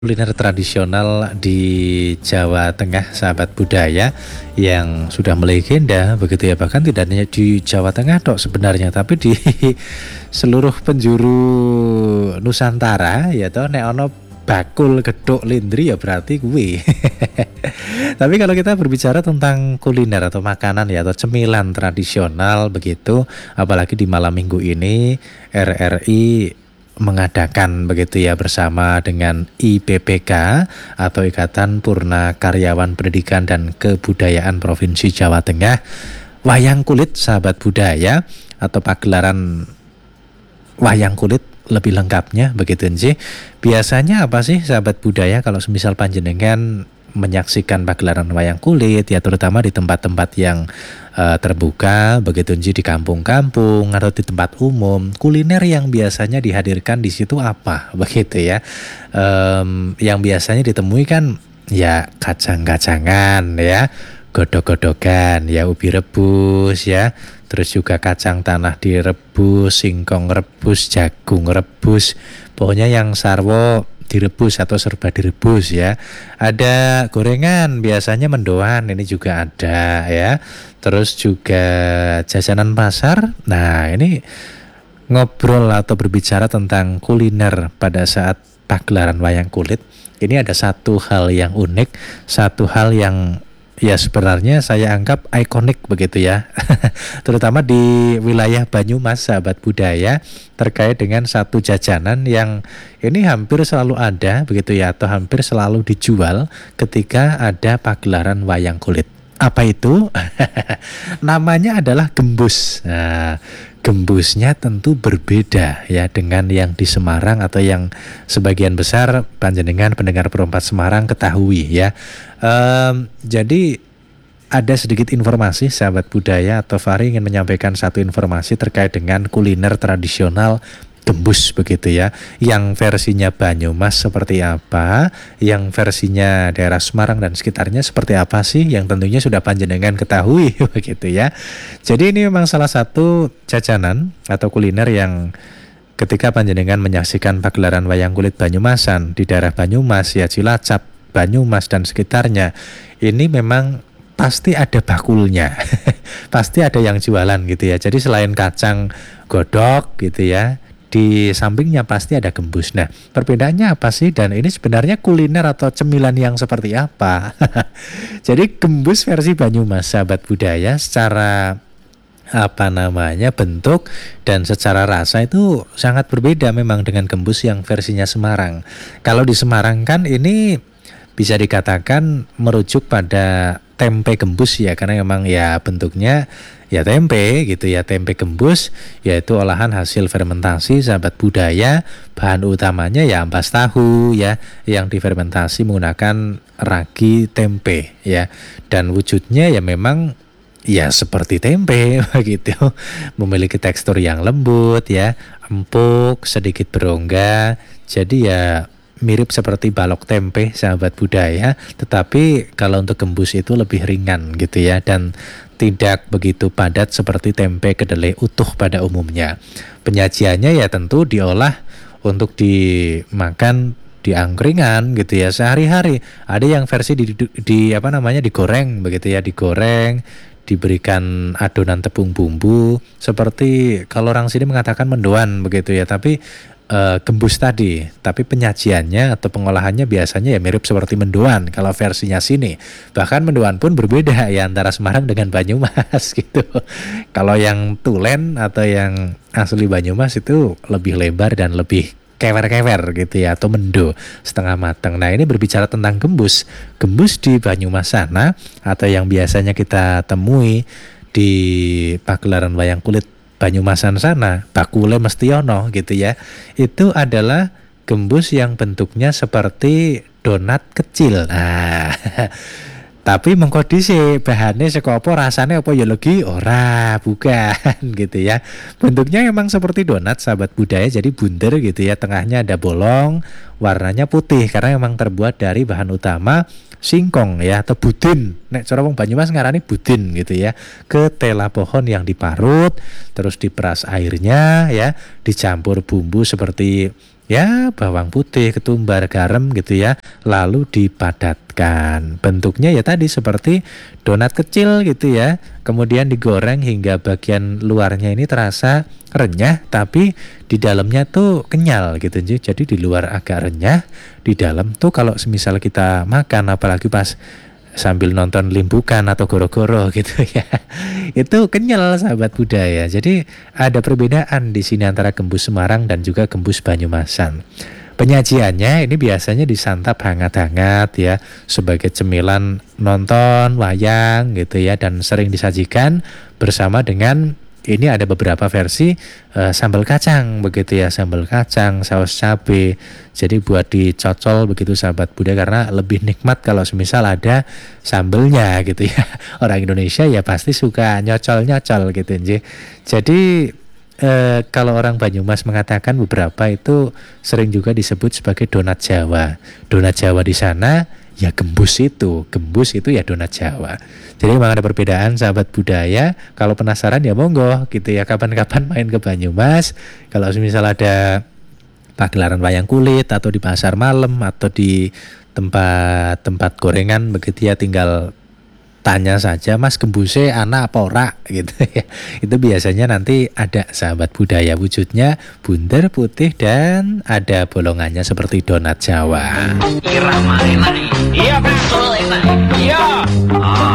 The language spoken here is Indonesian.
Kuliner tradisional di Jawa Tengah, sahabat budaya yang sudah melegenda begitu ya, bahkan tidak hanya di Jawa Tengah tok sebenarnya, tapi di seluruh penjuru Nusantara ya toh, nek ono bakul gedhok lindri ya berarti kuwi. Tapi kalau kita berbicara tentang kuliner atau makanan ya atau cemilan tradisional begitu, apalagi di malam minggu ini RRI mengadakan begitu ya bersama dengan IPPK atau Ikatan Purna Karyawan Pendidikan dan Kebudayaan Provinsi Jawa Tengah, wayang kulit sahabat budaya atau pagelaran wayang kulit lebih lengkapnya begitu sih. Biasanya apa sih sahabat budaya kalau semisal panjenengan menyaksikan pagelaran wayang kulit ya, terutama di tempat-tempat yang terbuka begitu di kampung-kampung atau di tempat umum, kuliner yang biasanya dihadirkan di situ apa begitu ya. Yang biasanya ditemui kan ya kacang-kacangan ya, godok-godokan ya, ubi rebus ya, terus juga kacang tanah direbus, singkong rebus, jagung rebus, pokoknya yang sarwo direbus atau serba direbus ya. Ada gorengan, biasanya mendoan ini juga ada ya. Terus juga jajanan pasar. Nah, ini ngobrol atau berbicara tentang kuliner pada saat pagelaran wayang kulit. Ini ada satu hal yang unik, satu hal yang ya sebenarnya saya anggap ikonik begitu ya. Terutama di wilayah Banyumas sahabat budaya, terkait dengan satu jajanan yang ini hampir selalu ada begitu ya, atau hampir selalu dijual ketika ada pagelaran wayang kulit. Apa itu? Namanya adalah gembus. Nah, gembusnya tentu berbeda ya dengan yang di Semarang atau yang sebagian besar panjenengan pendengar perempat Semarang ketahui ya. Jadi ada sedikit informasi sahabat budaya, atau Fahri ingin menyampaikan satu informasi terkait dengan kuliner tradisional gembus begitu ya. Yang versinya Banyumas seperti apa, yang versinya daerah Semarang dan sekitarnya seperti apa sih, yang tentunya sudah panjenengan ketahui begitu ya. Jadi ini memang salah satu jajanan atau kuliner yang ketika panjenengan menyaksikan pagelaran wayang kulit Banyumasan di daerah Banyumas ya, Cilacap, Banyumas dan sekitarnya, ini memang pasti ada bakulnya. Pasti ada yang jualan gitu ya. Jadi selain kacang godok gitu ya, di sampingnya pasti ada gembus. Nah, perbedaannya apa sih? Dan ini sebenarnya kuliner atau cemilan yang seperti apa? Jadi gembus versi Banyumas sahabat budaya secara bentuk dan secara rasa itu sangat berbeda memang dengan gembus yang versinya Semarang. Kalau di Semarang kan ini bisa dikatakan merujuk pada tempe gembus ya, karena memang ya bentuknya ya tempe gitu ya, tempe gembus yaitu olahan hasil fermentasi sahabat budaya. Bahan utamanya ya ampas tahu ya, yang difermentasi menggunakan ragi tempe ya, dan wujudnya ya memang ya seperti tempe begitu, memiliki tekstur yang lembut ya, empuk, sedikit berongga. Jadi ya mirip seperti balok tempe sahabat budaya, tetapi kalau untuk gembus itu lebih ringan gitu ya, dan tidak begitu padat seperti tempe kedelai utuh pada umumnya. Penyajiannya ya tentu diolah untuk dimakan di angkringan gitu ya sehari-hari. Ada yang versi digoreng begitu ya, digoreng, diberikan adonan tepung bumbu seperti kalau orang sini mengatakan mendoan begitu ya, tapi gembus tadi, tapi penyajiannya atau pengolahannya biasanya ya mirip seperti mendoan kalau versinya sini. Bahkan mendoan pun berbeda ya antara Semarang dengan Banyumas gitu. Kalau yang tulen atau yang asli Banyumas itu lebih lebar dan lebih kewer-kewer gitu ya, atau mendo setengah matang. Nah, ini berbicara tentang gembus. Gembus di Banyumas sana atau yang biasanya kita temui di pagelaran wayang kulit Banyumasan sana, bakule mesti ono gitu ya. Itu adalah gembus yang bentuknya seperti donat kecil. Nah, tapi mengkodisi bahannya saka apa, rasanya apa ya lagi ora, bukan gitu ya. Bentuknya memang seperti donat sahabat budaya, jadi bunder gitu ya, tengahnya ada bolong, warnanya putih karena memang terbuat dari bahan utama singkong ya, atau budin. Nek cara wong Banyumas ngarani budin gitu ya. Ketela pohon yang diparut, terus diperas airnya ya, dicampur bumbu seperti ya bawang putih, ketumbar, garam gitu ya, lalu dipadatkan. Bentuknya ya tadi seperti donat kecil gitu ya, kemudian digoreng hingga bagian luarnya ini terasa renyah, tapi di dalamnya tuh kenyal gitu. Jadi di luar agak renyah, di dalam tuh kalau semisal kita makan, apalagi pas sambil nonton Limbukan atau Goro-Goro gitu ya, itu kenyal sahabat budaya. Jadi ada perbedaan di sini antara gembus Semarang dan juga gembus Banyumasan. Penyajiannya ini biasanya disantap hangat-hangat ya, sebagai cemilan nonton wayang gitu ya, dan sering disajikan bersama dengan, ini ada beberapa versi, sambal kacang begitu ya, sambal kacang, saus cabe. Jadi buat dicocol begitu sahabat budaya, karena lebih nikmat kalau semisal ada sambelnya gitu ya. Orang Indonesia ya pasti suka nyocol-nyocol gitu nji. Jadi kalau orang Banyumas mengatakan beberapa itu sering juga disebut sebagai donat Jawa. Donat Jawa di sana ya gembus itu ya donat Jawa. Jadi memang ada perbedaan sahabat budaya. Kalau penasaran ya monggo gitu ya, kapan-kapan main ke Banyumas. Kalau misal ada pagelaran wayang kulit atau di pasar malam atau di tempat-tempat gorengan begitu ya, tinggal tanya saja, Mas gembusnya anak apa ora gitu ya. Itu biasanya nanti ada sahabat budaya, wujudnya bundar putih dan ada bolongannya seperti donat Jawa. Irama enak. Iya betul enak. Iya.